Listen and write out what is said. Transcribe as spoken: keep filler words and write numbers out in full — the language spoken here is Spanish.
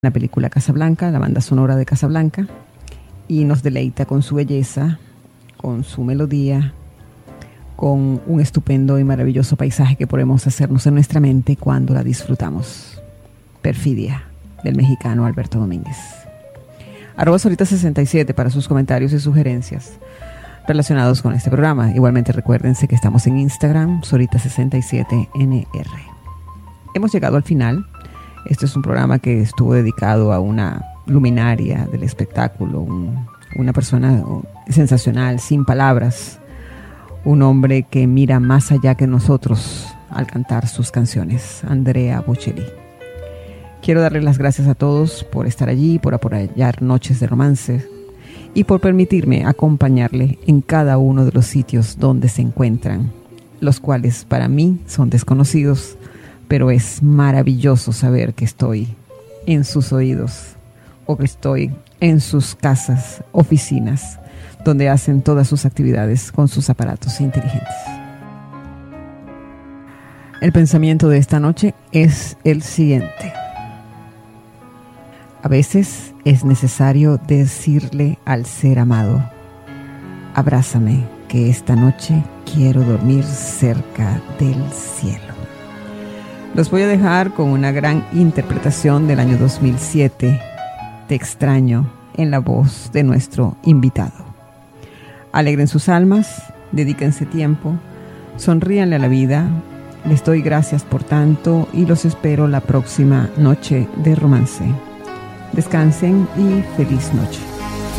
La película Casablanca, la banda sonora de Casablanca, y nos deleita con su belleza, con su melodía, con un estupendo y maravilloso paisaje que podemos hacernos en nuestra mente cuando la disfrutamos. Perfidia, del mexicano Alberto Domínguez. Arroba Sorita sesenta y siete para sus comentarios y sugerencias relacionados con este programa. Igualmente recuérdense que estamos en Instagram, Sorita sesenta y siete N R. Hemos llegado al final. Este es un programa que estuvo dedicado a una luminaria del espectáculo, un, una persona sensacional, sin palabras, un hombre que mira más allá que nosotros al cantar sus canciones, Andrea Bocelli. Quiero darle las gracias a todos por estar allí, por apoyar Noches de Romance y por permitirme acompañarle en cada uno de los sitios donde se encuentran, los cuales para mí son desconocidos, pero es maravilloso saber que estoy en sus oídos o que estoy en sus casas, oficinas, donde hacen todas sus actividades con sus aparatos inteligentes. El pensamiento de esta noche es el siguiente. A veces es necesario decirle al ser amado: abrázame, que esta noche quiero dormir cerca del cielo. Los voy a dejar con una gran interpretación del año dos mil siete, Te extraño, en la voz de nuestro invitado. Alegren sus almas, dedíquense tiempo, sonríanle a la vida. Les doy gracias por tanto y los espero la próxima noche de romance. Descansen y feliz noche.